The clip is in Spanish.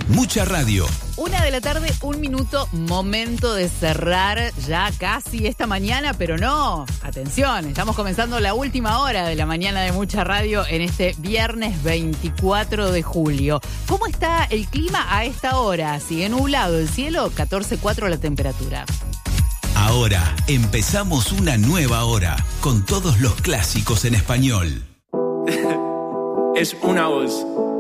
Mucha radio. 1:00 p.m, 1 minuto, momento de cerrar ya casi esta mañana, pero no, atención, estamos comenzando la última hora de la mañana de Mucha Radio en este viernes 24 de julio. ¿Cómo está el clima a esta hora? ¿Sigue nublado el cielo? 14,4 la temperatura. Ahora empezamos una nueva hora con todos los clásicos en español. Es una voz.